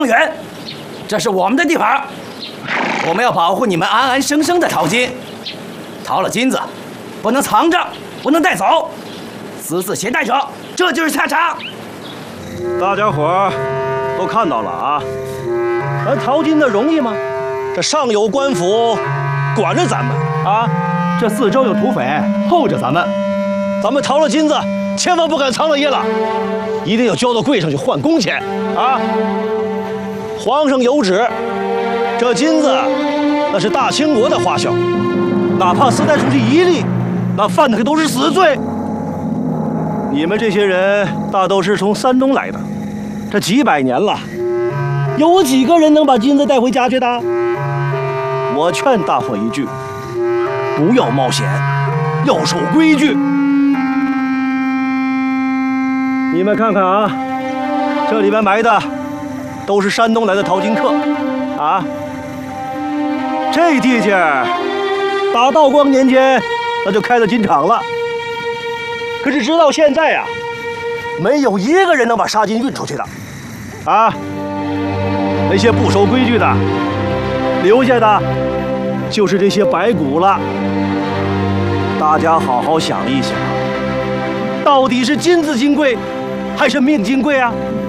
远，这是我们的地盘，我们要保护你们安安生生的淘金。淘了金子，不能藏着，不能带走，私自携带者，这就是下场。 大家伙儿都看到了啊，咱淘金的容易吗？这上有官府管着咱们啊，这四周有土匪候着咱们。咱们淘了金子，千万不敢藏了掖了，一定要交到柜上去换工钱啊！皇上有旨，这金子那是大清国的花销，哪怕私带出去1粒，那犯的可都是死罪。你们这些人大都是从山东来的，这几百年了，有几个人能把金子带回家去的？我劝大伙一句，不要冒险，要守规矩。你们看看啊，这里边埋的都是山东来的淘金客啊。这地界打道光年间那就开了金厂了，可是直到现在啊，没有一个人能把沙金运出去的啊。那些不守规矩的，留下的就是这些白骨了。大家好好想一想，到底是金子金贵还是命金贵啊？